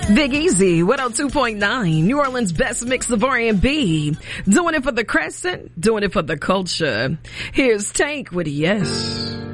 Big Easy, 102.9, New Orleans' best mix of R&B. Doing it for the Crescent, doing it for the culture. Here's Tank with Yes.